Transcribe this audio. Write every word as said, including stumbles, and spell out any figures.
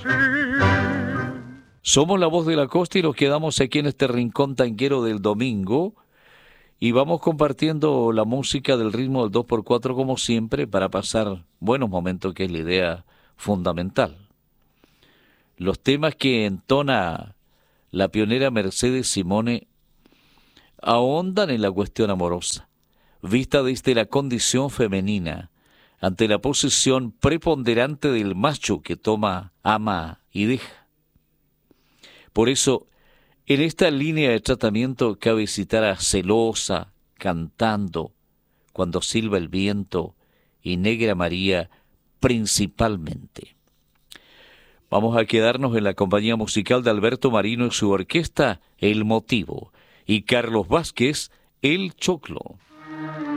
Somos la voz de la costa y nos quedamos aquí en este rincón tanguero del domingo y vamos compartiendo la música del ritmo del dos por cuatro como siempre para pasar buenos momentos, que es la idea fundamental. Los temas que entona la pionera Mercedes Simone ahondan en la cuestión amorosa, vista desde la condición femenina, ante la posición preponderante del macho que toma, ama y deja. Por eso, en esta línea de tratamiento cabe citar a Celosa cantando Cuando silba el viento y Negra María principalmente. Vamos a quedarnos en la compañía musical de Alberto Marino y su orquesta El Motivo y Carlos Vázquez El Choclo.